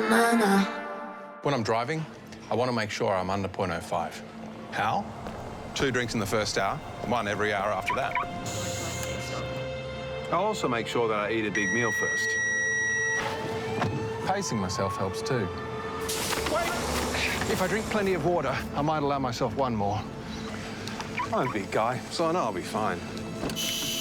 When I'm driving, I want to make sure I'm under 0.05. How? 2 drinks in the first hour, 1 every hour after that. I'll also make sure that I eat a big meal first. Pacing myself helps too. Wait! If I drink plenty of water, I might allow myself 1 more. I'm a big guy, so I know I'll be fine.